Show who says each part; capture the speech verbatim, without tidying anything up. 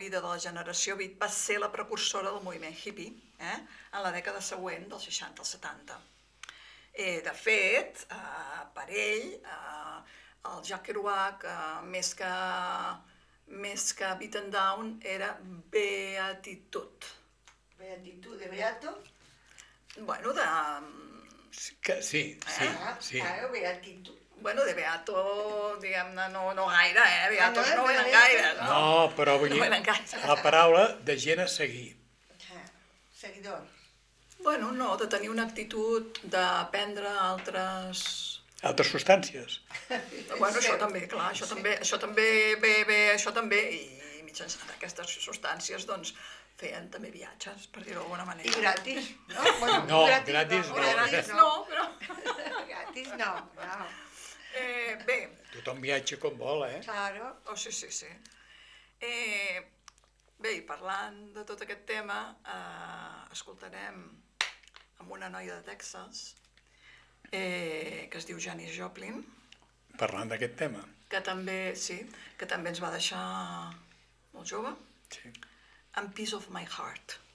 Speaker 1: vida de la generació beat, va ser la precursora del moviment hippie, eh? En la dècada següent, dels seixanta als setanta. Eh, de fet, eh, per ell, eh, el Jack Kerouac, eh, més que, més que beat and down, era beatitud.
Speaker 2: Beatitud de beato?
Speaker 1: Bueno, de...
Speaker 3: Que, sí, sí,
Speaker 2: Ah,
Speaker 3: sí.
Speaker 2: claro, beatitud.
Speaker 1: Bueno, de beato, diguem-ne, no, no gaire, eh? Beatos
Speaker 2: Ah, no,
Speaker 1: no
Speaker 2: de
Speaker 1: venen
Speaker 2: beato.
Speaker 1: gaire, no?
Speaker 3: No, però vull dir,
Speaker 1: No venen gaire.
Speaker 3: la paraula de gent a seguir.
Speaker 2: Ah, seguidor.
Speaker 1: Bueno, no, de tenir una actitud de prendre altres...
Speaker 3: Altres substàncies.
Speaker 1: Bueno, això també, clar, això també, això també, bé, bé, això també, i mitjançant aquestes substàncies, doncs, feien també viatges, per dir-ho d'alguna manera.
Speaker 2: I gratis, no? Bueno,
Speaker 3: No, gratis no.
Speaker 1: Gratis no, però...
Speaker 2: Gratis no, no.
Speaker 1: Eh, bé,
Speaker 3: Tothom viatja com vol, eh?
Speaker 2: Claro.
Speaker 1: oh, sí, sí, sí. Eh, bé, i parlant de tot aquest tema, eh, escoltarem amb una noia de Texas, eh, que es diu Janis Joplin,
Speaker 3: Parlant d'aquest tema.
Speaker 1: que també, sí, que també ens va deixar molt jove,
Speaker 3: Sí.
Speaker 1: amb Piece of My Heart.